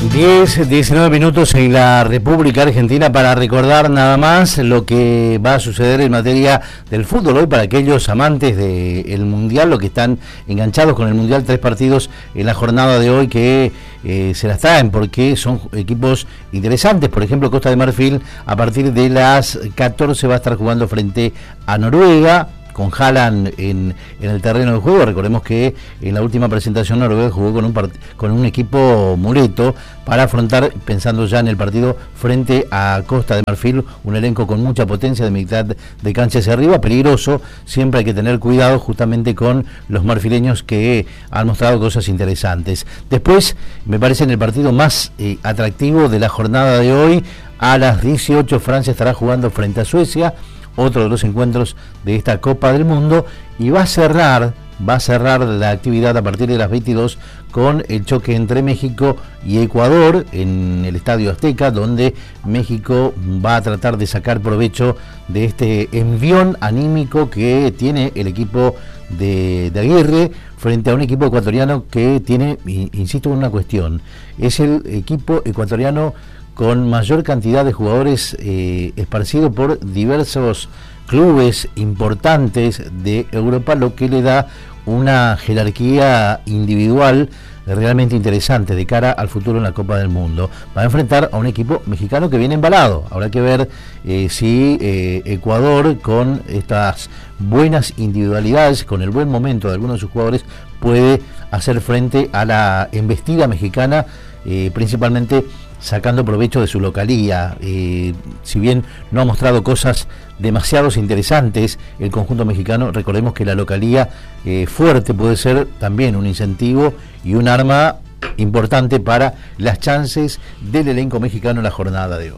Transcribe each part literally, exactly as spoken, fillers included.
diez, diecinueve minutos en la República Argentina para recordar nada más lo que va a suceder en materia del fútbol hoy para aquellos amantes del Mundial, los que están enganchados con el Mundial, tres partidos en la jornada de hoy que eh, se las traen porque son equipos interesantes. Por ejemplo, Costa de Marfil a partir de las catorce va a estar jugando frente a Noruega, con Haaland en, en el terreno de juego. Recordemos que en la última presentación Noruega jugó con un part- con un equipo muleto para afrontar, pensando ya en el partido frente a Costa de Marfil, un elenco con mucha potencia de mitad de cancha hacia arriba, peligroso. Siempre hay que tener cuidado justamente con los marfileños que han mostrado cosas interesantes. Después, me parece en el partido más eh, atractivo de la jornada de hoy, a las dieciocho Francia estará jugando frente a Suecia, otro de los encuentros de esta Copa del Mundo, y va a cerrar va a cerrar la actividad a partir de las veintidós con el choque entre México y Ecuador en el Estadio Azteca, donde México va a tratar de sacar provecho de este envión anímico que tiene el equipo de, de Aguirre frente a un equipo ecuatoriano que tiene, insisto en una cuestión, es el equipo ecuatoriano con mayor cantidad de jugadores eh, esparcidos por diversos clubes importantes de Europa, lo que le da una jerarquía individual realmente interesante de cara al futuro en la Copa del Mundo. Va a enfrentar a un equipo mexicano que viene embalado. Habrá que ver eh, si eh, Ecuador, con estas buenas individualidades, con el buen momento de algunos de sus jugadores, puede hacer frente a la embestida mexicana, eh, principalmente sacando provecho de su localía. Eh, si bien no ha mostrado cosas demasiado interesantes el conjunto mexicano, recordemos que la localía eh, fuerte puede ser también un incentivo y un arma importante para las chances del elenco mexicano en la jornada de hoy.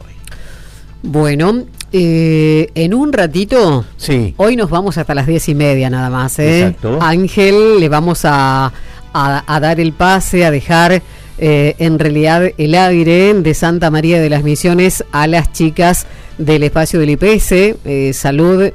Bueno, eh, en un ratito, sí. Hoy nos vamos hasta las diez y media nada más, ¿eh? Exacto. Ángel, le vamos a, a, a dar el pase, a dejar Eh, en realidad el aire de Santa María de las Misiones a las chicas del espacio del I P S, eh, salud,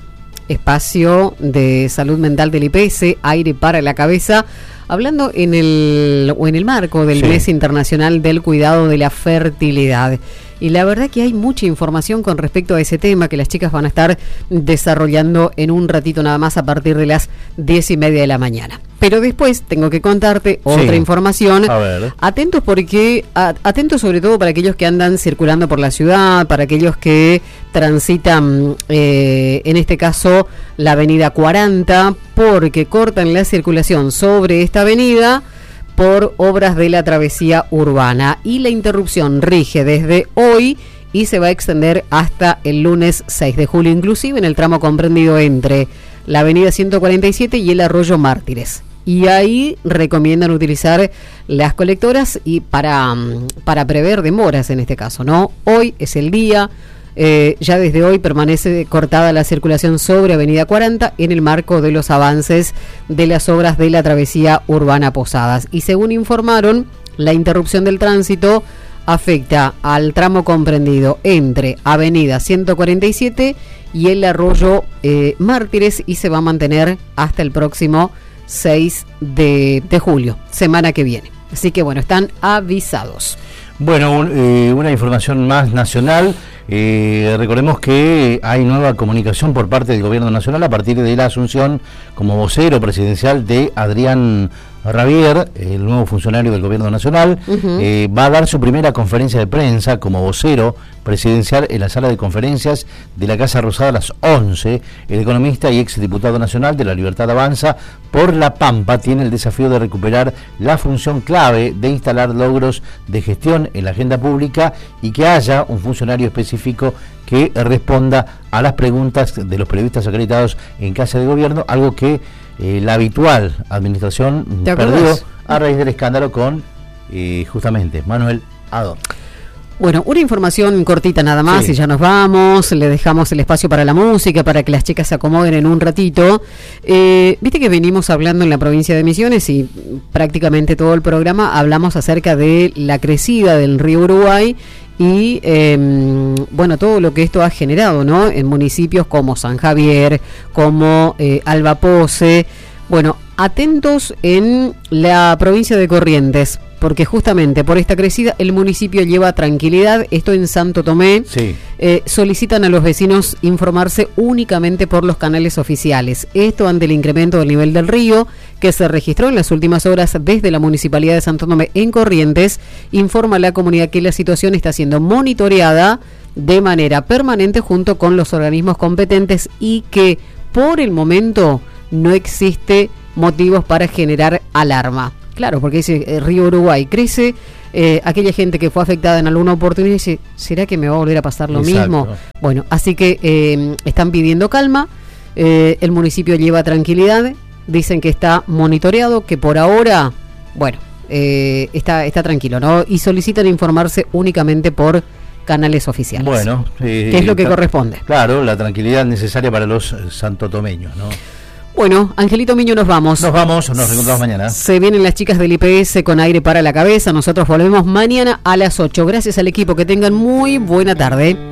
espacio de salud mental del I P S, aire para la cabeza, hablando en el o en el marco del sí. Mes Internacional del Cuidado de la Fertilidad. Y la verdad que hay mucha información con respecto a ese tema que las chicas van a estar desarrollando en un ratito nada más a partir de las diez y media de la mañana. Pero después tengo que contarte otra sí. información. A ver. Atentos porque, a, atentos sobre todo para aquellos que andan circulando por la ciudad, para aquellos que transitan, eh, en este caso, la avenida cuarenta, porque cortan la circulación sobre esta avenida por obras de la travesía urbana, y la interrupción rige desde hoy y se va a extender hasta el lunes seis de julio, inclusive en el tramo comprendido entre la avenida ciento cuarenta y siete y el arroyo Mártires. Y ahí recomiendan utilizar las colectoras y para, para prever demoras en este caso, ¿no? Hoy es el día. Eh, ya desde hoy permanece cortada la circulación sobre avenida cuarenta en el marco de los avances de las obras de la travesía urbana Posadas, y según informaron, la interrupción del tránsito afecta al tramo comprendido entre avenida ciento cuarenta y siete y el arroyo eh, Mártires, y se va a mantener hasta el próximo seis de julio, semana que viene. Así que bueno, están avisados. Bueno, un, eh, una información más nacional. Eh, recordemos que hay nueva comunicación por parte del Gobierno Nacional a partir de la asunción como vocero presidencial de Adrián Rabier, el nuevo funcionario del Gobierno Nacional. Uh-huh. eh, va a dar su primera conferencia de prensa como vocero presidencial en la sala de conferencias de la Casa Rosada a las once. El economista y exdiputado nacional de La Libertad Avanza por La Pampa tiene el desafío de recuperar la función clave de instalar logros de gestión en la agenda pública y que haya un funcionario específico que responda a las preguntas de los periodistas acreditados en Casa de Gobierno, algo que eh, la habitual administración perdió a raíz del escándalo con eh, justamente Manuel Ador. Bueno, una información cortita nada más, sí. Y ya nos vamos, le dejamos el espacio para la música, para que las chicas se acomoden en un ratito. Eh, Viste que venimos hablando en la provincia de Misiones y prácticamente todo el programa hablamos acerca de la crecida del río Uruguay y eh, bueno, todo lo que esto ha generado, ¿no? En municipios como San Javier, como eh, Alba Pose. Bueno, atentos en la provincia de Corrientes, porque justamente por esta crecida el municipio lleva tranquilidad. Esto en Santo Tomé. Sí. Eh, solicitan a los vecinos informarse únicamente por los canales oficiales. Esto ante el incremento del nivel del río que se registró en las últimas horas desde la Municipalidad de Santo Tomé en Corrientes. Informa a la comunidad que la situación está siendo monitoreada de manera permanente junto con los organismos competentes y que por el momento no existe motivos para generar alarma. Claro, porque dice el río Uruguay crece, eh, aquella gente que fue afectada en alguna oportunidad dice, ¿será que me va a volver a pasar lo Exacto. mismo? Bueno, así que eh, están pidiendo calma, eh, el municipio lleva tranquilidad, dicen que está monitoreado, que por ahora, bueno, eh, está, está tranquilo, ¿no? Y solicitan informarse únicamente por canales oficiales. Bueno, eh, que es lo que corresponde. Claro, la tranquilidad necesaria para los santotomeños, ¿no? Bueno, Angelito Miño, nos vamos. Nos vamos, nos reencontramos mañana. Se vienen las chicas del I P S con Aire para la Cabeza. Nosotros volvemos mañana a las ocho. Gracias al equipo, que tengan muy buena tarde.